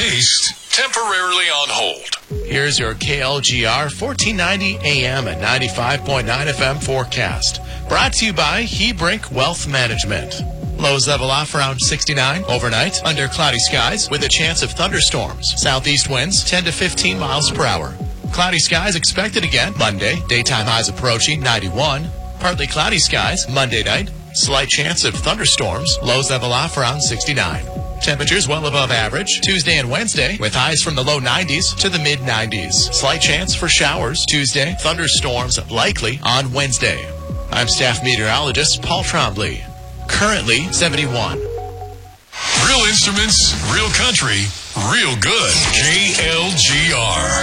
taste temporarily on hold. Here's your KLGR 1490 AM and 95.9 FM forecast. Brought to you by Hebrink Wealth Management. Lows level off around 69 overnight under cloudy skies with a chance of thunderstorms. Southeast winds 10 to 15 miles per hour. Cloudy skies expected again Monday. Daytime highs approaching 91. Partly cloudy skies Monday night. Slight chance of thunderstorms. Lows level off around 69. Temperatures well above average Tuesday and Wednesday with highs from the low 90s to the mid 90s. Slight chance for showers Tuesday. Thunderstorms likely on Wednesday. I'm staff meteorologist Paul Trombley. Currently 71. Real instruments, real country, real good. KLGR.